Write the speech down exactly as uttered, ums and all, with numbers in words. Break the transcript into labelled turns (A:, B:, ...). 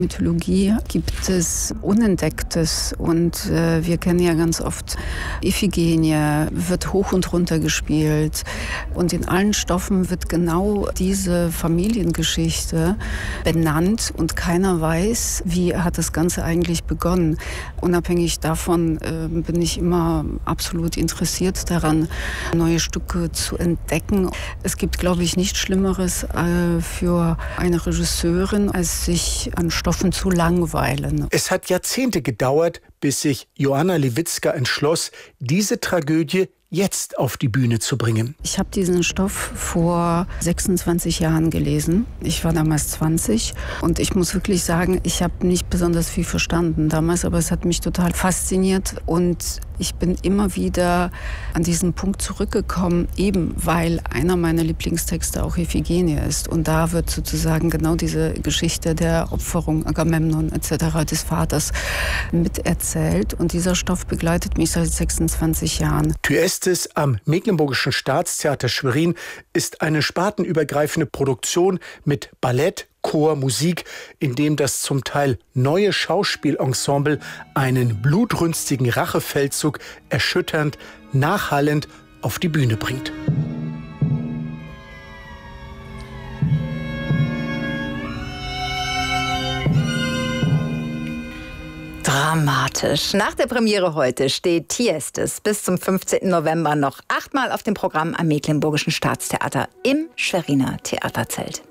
A: Mythologie gibt es Unentdecktes und äh, wir kennen ja ganz oft Iphigenie, wird hoch und runter gespielt und in allen Stoffen wird genau diese Familiengeschichte benannt und keiner weiß, wie hat das Ganze eigentlich begonnen. Unabhängig davon äh, bin ich immer absolut interessiert daran, neue Stücke zu entdecken. Es gibt, glaube ich, nichts Schlimmeres äh, für eine Regisseurin, als sich an Stoffen zu langweilen.
B: Es hat Jahrzehnte gedauert, bis sich Joanna Lewitzka entschloss, diese Tragödie jetzt auf die Bühne zu bringen.
A: Ich habe diesen Stoff vor sechsundzwanzig Jahren gelesen. Ich war damals zwanzig und ich muss wirklich sagen, ich habe nicht besonders viel verstanden damals, aber es hat mich total fasziniert und ich bin immer wieder an diesen Punkt zurückgekommen, eben weil einer meiner Lieblingstexte auch Iphigenie ist. Und da wird sozusagen genau diese Geschichte der Opferung Agamemnon et cetera des Vaters miterzählt. Und dieser Stoff begleitet mich seit sechsundzwanzig Jahren.
B: Thyestes am Mecklenburgischen Staatstheater Schwerin ist eine spartenübergreifende Produktion mit Ballett, Chor, Musik, in dem das zum Teil neue Schauspielensemble einen blutrünstigen Rachefeldzug erschütternd, nachhallend auf die Bühne bringt.
C: Dramatisch. Nach der Premiere heute steht Thyestes bis zum fünfzehnten November noch achtmal auf dem Programm am Mecklenburgischen Staatstheater im Schweriner Theaterzelt.